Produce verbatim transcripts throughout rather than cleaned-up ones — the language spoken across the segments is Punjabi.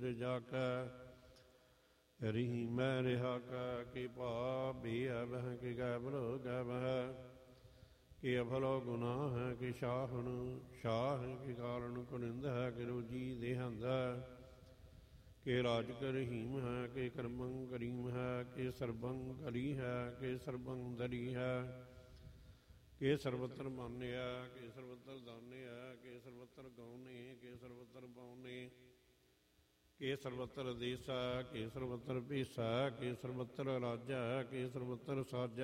ਜਾ ਕੈ ਰਹੀ ਮੈਂ ਰਿਹਾ ਕੈ ਕਿ ਭਾਵ ਵੀ ਹੈ ਵਹ ਕਿ ਗੈ ਬਲੋ ਗੈ ਵਹ ਕਿ ਅਫਲੋ ਗੁਨਾਹ ਹੈ ਕਿ ਸ਼ਾਹਣ ਸ਼ਾਹ ਕਿ ਕਾਰਨ ਕੁਨਿੰਦ ਹੈ ਕਿ ਰੋਜੀ ਦੇਹੰਦ ਕਿ ਰਾਜ ਕਰਹੀਮ ਹੈ ਕਿ ਕਰਮੰ ਕਰੀਮ ਹੈ ਕਿ ਸਰਬੰ ਕਰੀ ਹੈ ਕਿ ਸਰਬੰ ਦਰੀ ਹੈ ਕਿ ਸਰਵਤਰ ਮਾਨਿਆ ਕਿ ਸਰਵਤਰ ਦਾਨਿਆ ਕਿ ਸਰਵਤਰ ਗਾਉਨੇ ਕਿ ਸਰਵਤਰ ਪਾਉਨੇ ਕਿ ਸਰਵਤਰ ਦੇਸਾ ਕਿ ਸਰਵਤਰ ਭੀਸਾ ਕਿ ਸਰਵਤਰ ਰਾਜਾ ਕਿ ਸਰਵਤਰ ਸਾਜਾ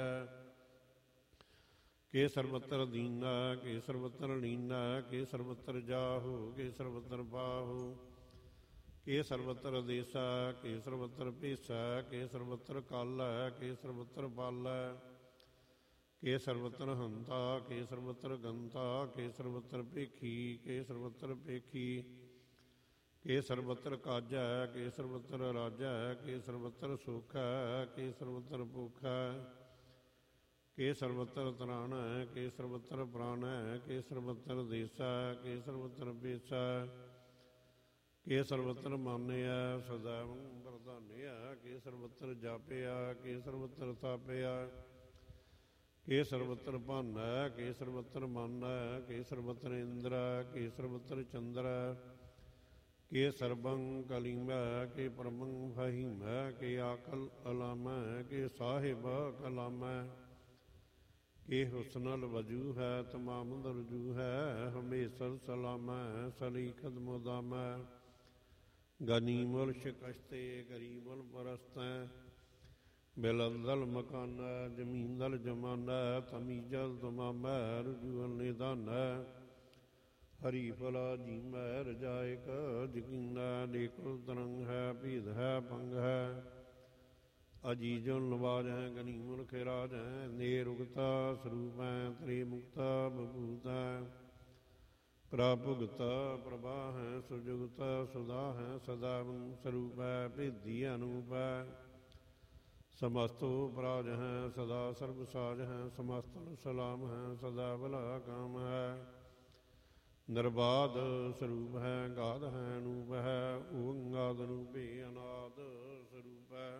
ਕਿ ਸਰਵਤਰ ਦੀਨਾ ਕਿ ਸਰਵਤਰ ਲੀਨਾ ਕਿ ਸਰਵਤਰ ਜਾਹੋ ਕਿ ਸਰਵਤਰ ਬਾਹੋ ਕਿ ਸਰਵਤਰ ਦੇਸਾ ਕਿ ਸਰਵਤਰ ਭੀਸਾ ਕਿ ਸਰਵਤਰ ਕਾਲਾ ਕਿ ਸਰਵਤਰ ਬਾਲਾ ਕਿ ਸਰਵਤਰ ਹੰਤਾ ਕਿ ਸਰਵਤਰ ਗੰਤਾ ਕਿ ਸਰਵਤਰ ਭੇਖੀ ਕਿ ਸਰਵਤਰ ਭੇਖੀ ਕਿ ਸਰਵਤਰ ਕਾਜਾ ਕਿ ਸਰਵਤਰ ਰਾਜਾ ਕਿ ਸਰਵਤਰ ਸੁਖ ਕਿ ਸਰਵਤਰ ਭੁਖ ਕਿ ਸਰਵਤਰ ਤਰਾਣ ਕਿ ਸਰਵਤਰ ਪ੍ਰਾਣ ਕਿ ਸਰਵਤਰ ਦੇਸਾ ਕਿ ਸਰਵਤਰ ਬੇਸਾ ਕਿ ਸਰਵਤਰ ਮਾਨਿਆ ਸਦਾ ਵਰਦਾਨਿਆ ਕਿ ਸਰਵਤਰ ਜਾਪਿਆ ਕਿ ਸਰਵਤਰ ਤਾਪਿਆ ਕਿ ਸਰਵਤਰ ਭਾਨਾ ਕਿ ਸਰਵਤਰ ਮਾਨਾ ਕਿ ਸਰਵਤਰ ਇੰਦਰਾ ਕਿ ਸਰਵਤਰ ਚੰਦਰਾ ਕਿ ਸਰਬੰ ਕਲੀਮਾ ਕਿ ਪਰਮੰ ਫਹੀਮਾ ਕਿ ਆਕਲ ਅਲਾਮਾ ਕਿ ਸਾਹਿਬ ਕਲਾਮਾ ਕਿ ਹੁਸਨਲ ਵਜੂ ਹੈ ਤਮਾਮ ਦਰਜੂ ਹੈ ਹਮੇਸ਼ਾ ਸਲਾਮਾ ਸਲੀਖਤ ਮੁਦਾਮਾ ਗਨੀਮੁਲ ਸ਼ਿਕਸ਼ਤੇ ਗਰੀਬੁਲ ਪਰਸਤੈ ਬਿਲੰਦਲ ਮਕਾਨਾ ਜ਼ਮੀਨਦਲ ਜਮਾਨਾ ਤਮੀਜਲ ਤਮਾਮਾ ਰਜੂਅਲ ਨਿਦਾਨਾ ਹਰੀ ਫਲਾ ਜੀਮੈ ਰਜਾਇਕ ਯਕੀਨਾ ਦੇਖੁਲ ਤਰੰਗ ਹੈ ਭੀਦ ਹੈ ਪੰਗ ਹੈ ਅਜੀਜੁਲ ਨਵਾਜ ਹੈ ਗਨੀਮੁਲ ਖਿਰਾਜ ਹੈ ਨੇਰੁਗਤਾ ਸਰੂਪ ਹੈ ਤ੍ਰੀ ਮੁਕਤਾ ਬਭੂਤਾ ਪ੍ਰਾਭੁਗਤਾ ਪ੍ਰਭਾ ਹੈ ਸੁਜੁਗਤਾ ਸੁਦਾ ਹੈ ਸਦਾ ਸਰੂਪ ਹੈ ਭੇਦੀ ਅਨੂਪ ਹੈ ਸਮਸਤੋ ਪਰਾਜ ਹੈ ਸਦਾ ਸਰਬ ਸਾਜ ਹੈ ਸਮਸਤਲ ਸਲਾਮ ਹੈ ਸਦਾ ਭਲਾ ਕਾਮ ਹੈ ਨਿਰਬਾਧ ਸਰੂਪ ਹੈ ਗਾਧ ਹੈ ਅਨੂਪ ਹੈ ਓੰਗਾਦ ਅਨੂਪੇ ਅਨਾਦ ਸਰੂਪ ਹੈ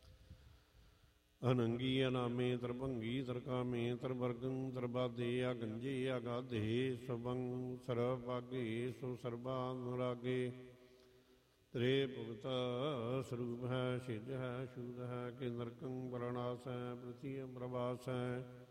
ਅਨੰਗੀ ਅਨਾਮੇ ਤਰਭੰਗੀ ਤਰਕਾਮੇ ਤਰਵਰਗੰ ਤਰਬਾਦੇ ਅਗੰਜੇ ਅਗਾਧੇ ਸਬੰ ਸਰਭਾਗੇ ਸੋ ਸਰਬਾ ਅਨੁਰਾਗੇ ਤ੍ਰੇ ਭੁਗਤਾ ਸਰੂਪ ਹੈ ਸਿੱਧ ਹੈ ਸ਼ੂਦ ਹੈ ਕਿ ਨਰਕੰ ਵਰਣਾਸ ਹੈ ਪ੍ਰਤੀ ਅਮਰਵਾਸ ਹੈ